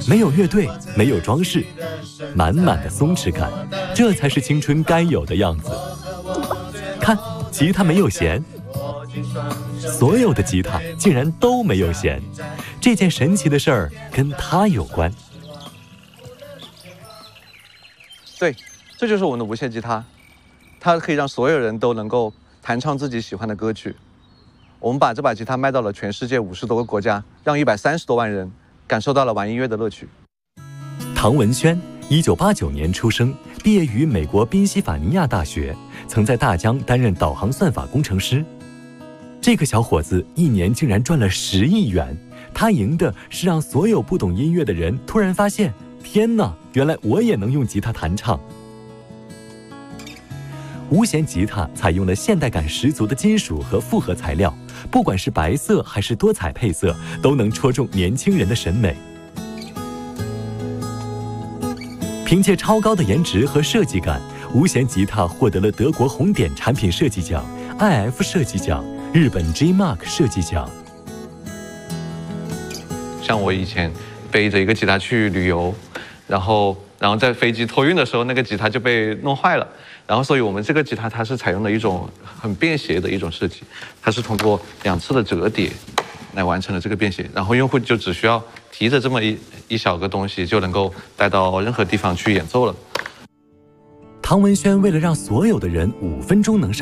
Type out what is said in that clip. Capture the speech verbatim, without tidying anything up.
没有乐队，没有装饰，满满的松弛感，这才是青春该有的样子。看，吉他没有弦，所有的吉他竟然都没有弦，这件神奇的事儿跟他有关。 对，这就是我们的无线吉他，它可以让所有人都能够弹唱自己喜欢的歌曲。我们把这把吉他卖到了全世界五十多个国家，让一百三十多万人感受到了玩音乐的乐趣。 唐文轩，一九八九年出生，毕业于美国宾夕法尼亚大学，曾在大疆担任导航算法工程师。这个小伙子一年竟然赚了十亿元，他赢的是让所有不懂音乐的人突然发现，天哪，原来我也能用吉他弹唱。无弦吉他采用了现代感十足的金属和复合材料，不管是白色还是多彩配色，都能戳中年轻人的审美。凭借超高的颜值和设计感，无弦吉他获得了德国红点产品设计奖、I F 设计奖、日本 G Mark 设计奖。 像我以前背着一个吉他去旅游，然后然后在飞机托运的时候，那个吉他就被弄坏了。然后，所以我们这个吉他它是采用了一种很便携的一种设计，它是通过两次的折叠来完成了这个便携。然后用户就只需要提着这么一一小个东西，就能够带到任何地方去演奏了。 唐文轩为了让所有的人五分钟能上